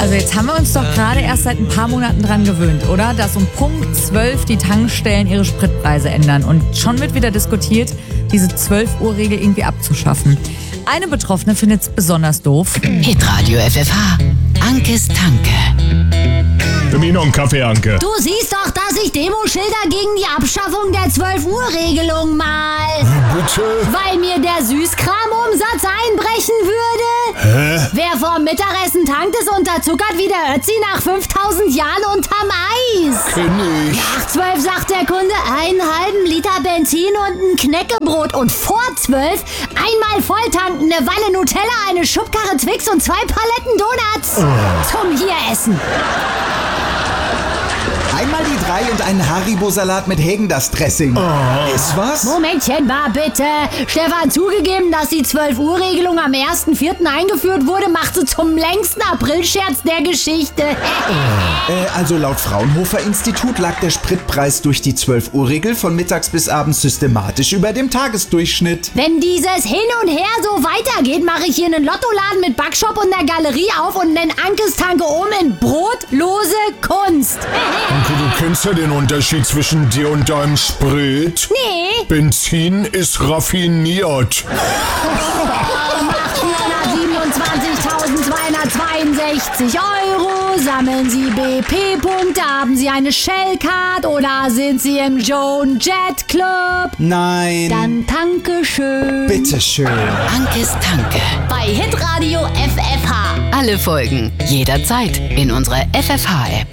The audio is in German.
Also jetzt haben wir uns doch gerade erst seit ein paar Monaten dran gewöhnt, oder? Dass um Punkt 12 die Tankstellen ihre Spritpreise ändern. Und schon wird wieder diskutiert, diese 12-Uhr-Regel irgendwie abzuschaffen. Eine Betroffene findet es besonders doof. Hitradio FFH. Ankes Tanke. Für mich noch einen Kaffee, Anke. Du siehst doch, dass ich Demoschilder gegen die Abschaffung der 12-Uhr-Regelung mal. Bitte? Weil mir der Süßkramumsatz einbrechen würde. Hä? Wer vorm Mittagessen tankt, ist unterzuckert wie der Ötzi nach 5000 Jahren unterm Eis. Kenn ich. Nach 12 sagt der Kunde einen halben Liter Benzin und ein Knäckebrot. Und vor 12 einmal volltanken, eine Wanne Nutella, eine Schubkarre Twix und 2 Paletten Donuts. Zum hier essen. Einmal die 3 und einen Haribo-Salat mit Häagen-Dazs-Dressing. Ist was? Momentchen mal bitte. Stefan, zugegeben, dass die 12-Uhr-Regelung am 1.4. eingeführt wurde, macht sie zum längsten Aprilscherz der Geschichte. Also laut Fraunhofer-Institut lag der Spritpreis durch die 12-Uhr-Regel von mittags bis abends systematisch über dem Tagesdurchschnitt. Wenn dieses Hin und Her so weitergeht, mache ich hier einen Lottoladen mit Backshop und der Galerie auf und nenne Ankes Tanke in brotlose Kunst. Anke, du kennst ja den Unterschied zwischen dir und deinem Sprit. Nee. Benzin ist raffiniert. Macht 427.262 €. Sammeln Sie BP-Punkte, haben Sie eine Shell-Card oder sind Sie im Joan Jet Club? Nein. Dann danke schön. Bitteschön. Ankes Tanke. Bei Hitradio FFH. Alle Folgen jederzeit in unserer FFH-App.